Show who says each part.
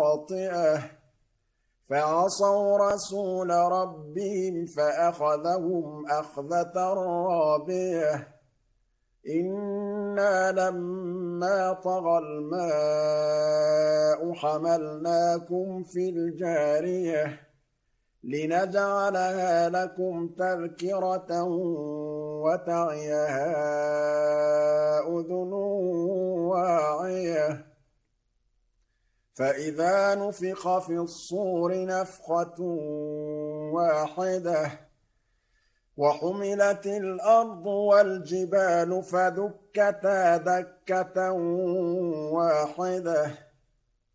Speaker 1: خاطئة فعصوا رسول ربهم فأخذهم أخذة رابية إنا لما طغى الماء حملناكم في الجارية لنجعلها لكم تذكرة وتعيها أذن واعية فإذا نفخ في الصور نفخة واحدة وحملت الأرض والجبال فدكتا دكة واحدة